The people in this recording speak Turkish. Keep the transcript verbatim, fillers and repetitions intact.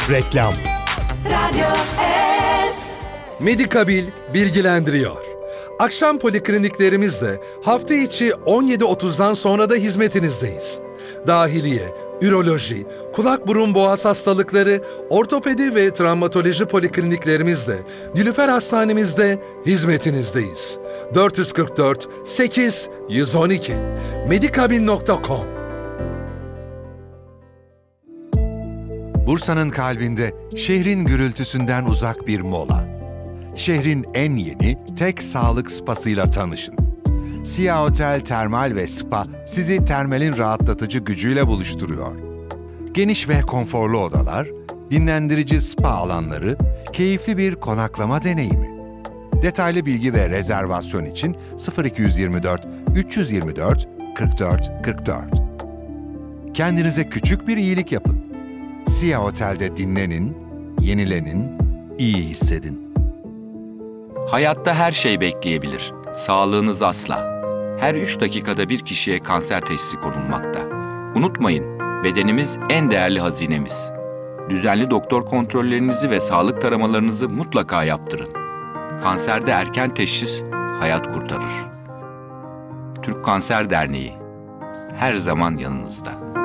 Reklam. Radyo S. Medikabil bilgilendiriyor. Akşam polikliniklerimizde hafta içi on yedi otuzdan sonra da hizmetinizdeyiz. Dahiliye, üroloji, kulak burun boğaz hastalıkları, ortopedi ve travmatoloji polikliniklerimizde, Nilüfer Hastanemizde hizmetinizdeyiz. dört yüz kırk dört sekiz yüz on iki medikabil nokta com. Bursa'nın kalbinde, şehrin gürültüsünden uzak bir mola. Şehrin en yeni, tek sağlık spasıyla tanışın. Sia Otel Termal ve Spa sizi termalin rahatlatıcı gücüyle buluşturuyor. Geniş ve konforlu odalar, dinlendirici spa alanları, keyifli bir konaklama deneyimi. Detaylı bilgi ve rezervasyon için sıfır iki yüz yirmi dört üç yüz yirmi dört kırk dört kırk dört. Kendinize küçük bir iyilik yapın. Sia Otel'de dinlenin, yenilenin, iyi hissedin. Hayatta her şey bekleyebilir. Sağlığınız asla. Her üç dakikada bir kişiye kanser teşhisi konulmakta. Unutmayın, bedenimiz en değerli hazinemiz. Düzenli doktor kontrollerinizi ve sağlık taramalarınızı mutlaka yaptırın. Kanserde erken teşhis hayat kurtarır. Türk Kanser Derneği her zaman yanınızda.